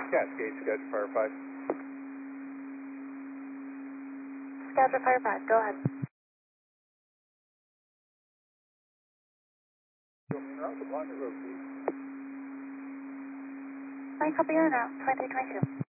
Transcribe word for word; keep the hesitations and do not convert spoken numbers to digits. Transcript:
Cascade, Schedule Fire five. Schedule Fire five, go ahead. Line copy in route, twenty-three twenty-two.